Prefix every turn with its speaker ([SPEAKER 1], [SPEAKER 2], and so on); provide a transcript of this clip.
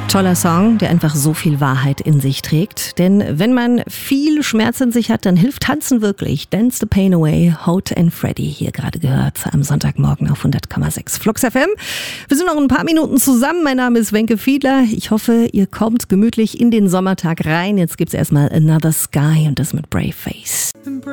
[SPEAKER 1] Toller Song, der einfach so viel Wahrheit in sich trägt. Denn wenn man viel Schmerz in sich hat, dann hilft Tanzen wirklich. Dance the Pain Away, Hote and Freddy, hier gerade gehört am Sonntagmorgen auf 100,6 Flux FM. Wir sind noch ein paar Minuten zusammen. Mein Name ist Wenke Fiedler. Ich hoffe, ihr kommt gemütlich in den Sommertag rein. Jetzt gibt's erstmal Another Sky und das mit Brave Face.